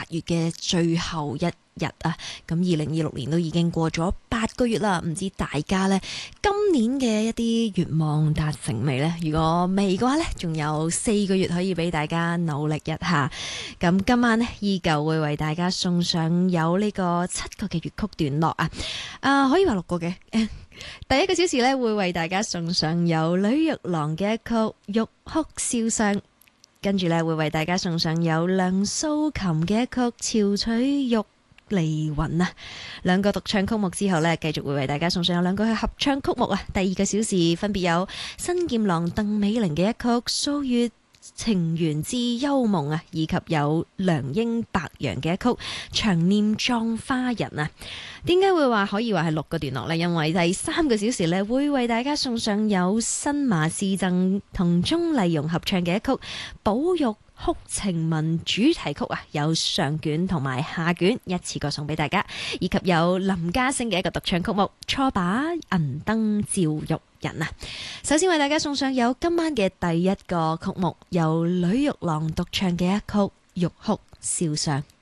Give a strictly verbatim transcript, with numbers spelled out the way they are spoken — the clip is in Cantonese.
月嘅最後一日啊，咁二零二六年都已經過咗八個月啦，唔知大家呢今年嘅一啲願望達成未呢？如果未嘅話呢，仲有四個月可以俾大家努力一下。咁今晚呢，依舊會為大家送上有呢個七個嘅粵曲段落啊，啊可以話六個嘅。第一個小時呢，會為大家送上有呂玉郎嘅一曲《玉哭燒傷》，跟住呢，會為大家送上有梁素琴嘅一曲《潮取玉離魂》啊，兩個獨唱曲目之後呢，繼續會為大家送上有兩個嘅合唱曲目啊。第二個小時分別有新劍郎鄧美玲嘅一曲《素月情緣之幽夢》啊，以及有梁英白楊嘅一曲《長念葬花人》啊。點解會話可以話係六個段落呢？因為第三個小時呢，會為大家送上有新馬師曾同鍾麗蓉合唱嘅一曲《寶玉哭情文》主題曲啊，有上卷同埋下卷一次過送俾大家，以及有林家聲嘅一個獨唱曲目《錯把銀燈照玉人》啊。首先為大家送上有今晚嘅第一個曲目，由呂玉郎獨唱嘅一曲《玉哭燒傷》。